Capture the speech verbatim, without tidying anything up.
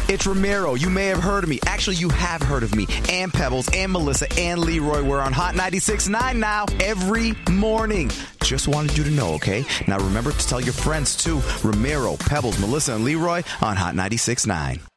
It's Ramiro. You may have heard of me. Actually, you have heard of me. And Pebbles, and Melissa, and Leroy. We're on Hot ninety-six point nine now every morning. Just wanted you to know, okay? Now remember to tell your friends, too. Ramiro, Pebbles, Melissa, and Leroy on Hot ninety-six point nine.